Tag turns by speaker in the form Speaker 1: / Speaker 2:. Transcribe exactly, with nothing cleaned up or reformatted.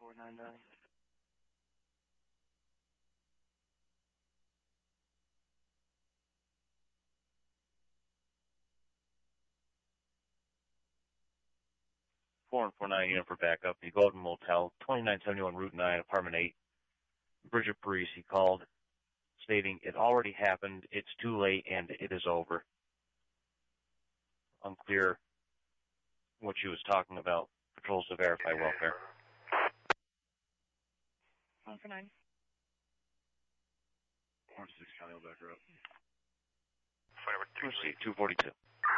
Speaker 1: four nine nine.
Speaker 2: four and four nine unit for backup. The Golden Motel, twenty-nine seventy-one Route nine, Apartment eight. Bridget Parisi called, stating it already happened, it's too late, and it is over. Unclear what she was talking about. Patrols to verify welfare.
Speaker 3: One for nine.
Speaker 1: Orange six County will back her up.
Speaker 2: Receive two forty-two.